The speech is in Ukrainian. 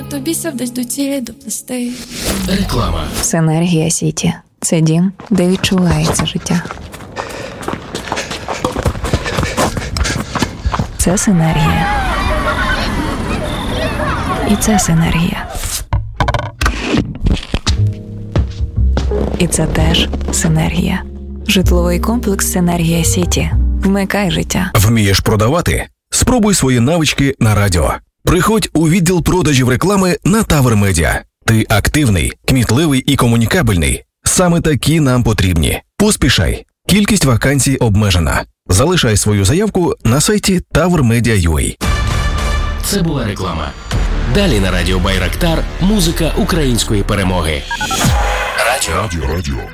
тобі сяв до цілі доплести. Реклама. Синергія Сіті. Це дім, де відчувається життя. Це синергія. І це синергія. І це теж синергія. Житловий комплекс «Синергія Сіті». Вмикай життя. Вмієш продавати? Спробуй свої навички на радіо. Приходь у відділ продажів реклами на Тавр Медіа. Ти активний, кмітливий і комунікабельний. Саме такі нам потрібні. Поспішай. Кількість вакансій обмежена. Залишай свою заявку на сайті tavrmedia.ua. Це була реклама. Далі на радіо Байрактар музика української перемоги. Радіо.